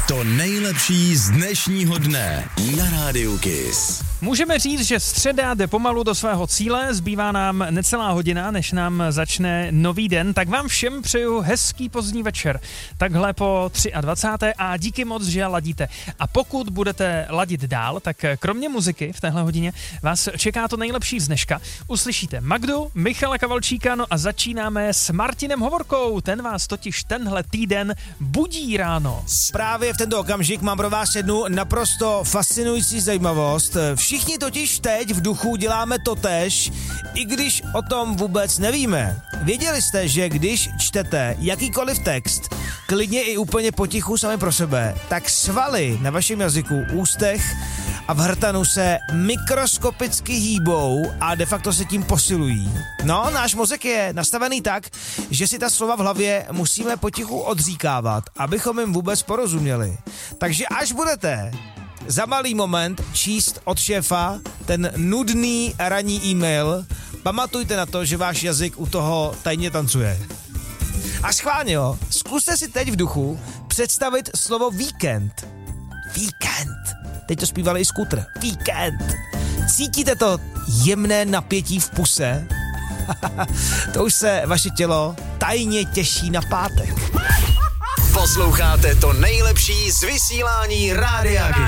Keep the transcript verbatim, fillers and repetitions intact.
To nejlepší z dnešního dne na Rádiu Kiss. Můžeme říct, že středa jde pomalu do svého cíle, zbývá nám necelá hodina, než nám začne nový den, tak vám všem přeju hezký pozdní večer. Takhle po dvacáté třetí a díky moc, že ladíte. A pokud budete ladit dál, tak kromě muziky v téhle hodině vás čeká to nejlepší z dneška. Uslyšíte Magdu, Michala Kavalčíka, no a začínáme s Martinem Hovorkou. Ten vás totiž tenhle týden budí ráno. Právě v tento okamžik mám pro vás jednu naprosto fascinující zajímavost. Všichni totiž teď v duchu děláme totéž, i když o tom vůbec nevíme. Věděli jste, že když čtete jakýkoliv text, klidně i úplně potichu sami pro sebe, tak svaly na vašem jazyku, ústech a v hrtanu se mikroskopicky hýbou a de facto se tím posilují. No, náš mozek je nastavený tak, že si ta slova v hlavě musíme potichu odříkávat, abychom jim vůbec porozuměli. Takže až budete za malý moment číst od šéfa ten nudný ranní e-mail, pamatujte na to, že váš jazyk u toho tajně tancuje. A schválně jo, zkuste si teď v duchu představit slovo víkend. Víkend. Teď to zpívali i Skútr. Víkend. Cítíte to jemné napětí v puse? To už se vaše tělo tajně těší na pátek. Posloucháte to nejlepší z vysílání Rádia Kiss.